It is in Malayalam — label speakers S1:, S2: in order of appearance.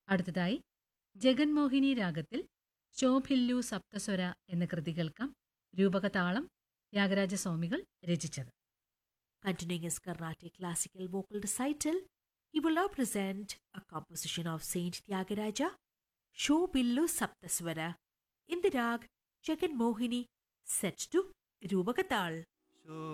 S1: അടുത്തതായി ജഗന്മോഹിനി രാഗത്തിൽ ശോഭില്ലു സപ്തസ്വര എന്ന കൃതി കേൾക്കാം. രൂപകതാളം ത്യാഗരാജസ്വാമികൾ രചിച്ചത്.
S2: Continuing his Carnatic classical vocal recital, he will now present a composition of Saint Tyagaraja, Shobillu Saptaswara, in the rag Jagan Mohini, set to Rubakatal.